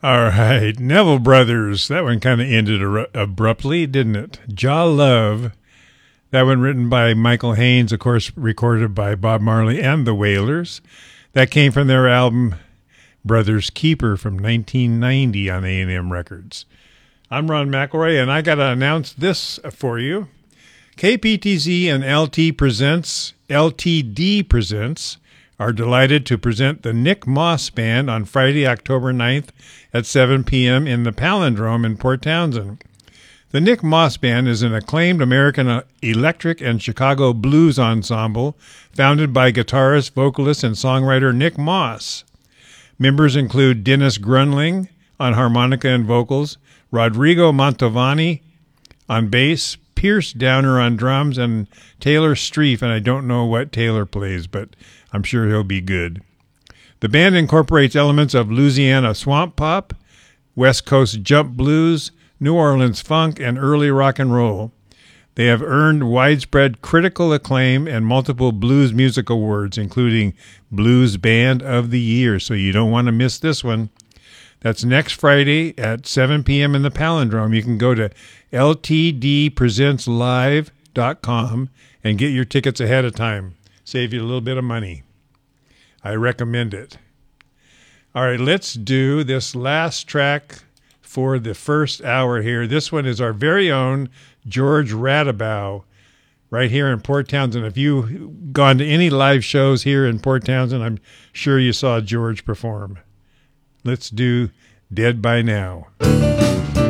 All right, Neville Brothers. That one kind of ended abruptly, didn't it? Jah Love. That one written by Michael Haynes, of course, recorded by Bob Marley and the Wailers. That came from their album Brothers Keeper from 1990 on A&M Records. I'm Ron McElroy, and I got to announce this for you. KPTZ and LTD Presents are delighted to present the Nick Moss Band on Friday, October 9th at 7 p.m. in the Palindrome in Port Townsend. The Nick Moss Band is an acclaimed American electric and Chicago blues ensemble founded by guitarist, vocalist, and songwriter Nick Moss. Members include Dennis Grunling on harmonica and vocals, Rodrigo Mantovani on bass, Pierce Downer on drums, and Taylor Streif, and I don't know what Taylor plays, but I'm sure he'll be good. The band incorporates elements of Louisiana swamp pop, West Coast jump blues, New Orleans funk, and early rock and roll. They have earned widespread critical acclaim and multiple blues music awards, including Blues Band of the Year, so you don't want to miss this one. That's next Friday at 7 p.m. in the Palindrome. You can go to ltdpresentslive.com and get your tickets ahead of time. Save you a little bit of money. I recommend it. All right, let's do this last track for the first hour here. This one is our very own George Radabaugh right here in Port Townsend. If you've gone to any live shows here in Port Townsend, I'm sure you saw George perform. Let's do Dead by Now.